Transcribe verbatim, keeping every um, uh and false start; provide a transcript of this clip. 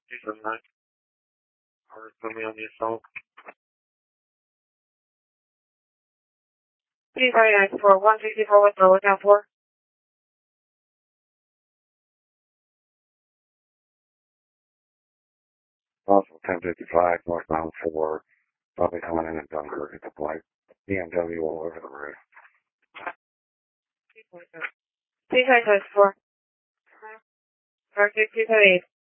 two seven nine. Or put me on the assault. three five nine four, one sixty-four West Lower Town four. Possible ten fifty-five, northbound four, probably coming in at Dunker. It's a white B M W all over the roof. three five nine four. Or two five eight.